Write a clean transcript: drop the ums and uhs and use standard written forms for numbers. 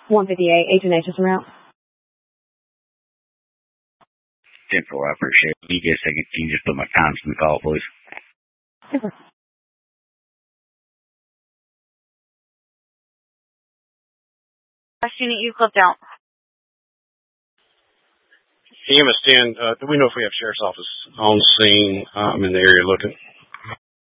158, Agent H is around. 10-4, I appreciate it. You get a second, you can just put my times in the call, please. Super. Last unit, you clipped out. EMS 10, do we know if we have sheriff's office on scene in the area looking?